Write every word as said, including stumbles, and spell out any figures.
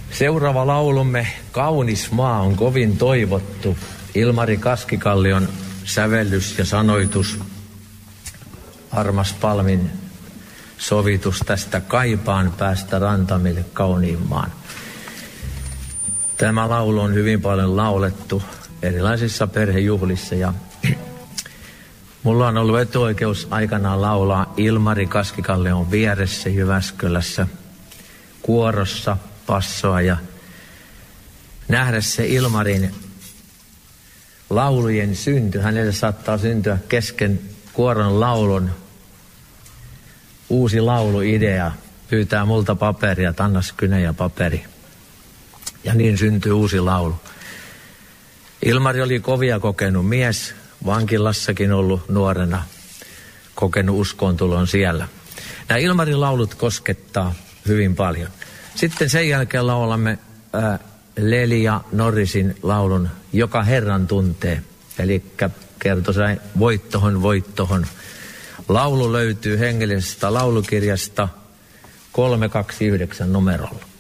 Seuraava laulumme, Kaunis maa, on kovin toivottu. Ilmari Kaskikallion sävellys ja sanoitus. Armas Palmin sovitus tästä Kaipaan päästä rantamille kauniin maan. Tämä laulu on hyvin paljon laulettu erilaisissa perhejuhlissa ja mulla on ollut etuoikeus aikanaan laulaa Ilmari Kaskikallion vieressä Jyväskylässä kuorossa passoa ja nähdä se Ilmarin laulujen synty. Hänelle saattaa syntyä kesken kuoron laulun uusi lauluidea. Pyytää multa paperia, Tannas kynä ja paperi. Ja niin syntyy uusi laulu. Ilmari oli kovia kokenut mies, vankilassakin ollut nuorena, kokenut uskontulon siellä. Nämä Ilmarin laulut koskettaa hyvin paljon. Sitten sen jälkeen laulamme ää, Lelia Norrisin laulun Joka Herran tuntee. Eli kertoi voittohon, voittohon. Laulu löytyy hengellisestä laulukirjasta kolme kaksi yhdeksän numerolla.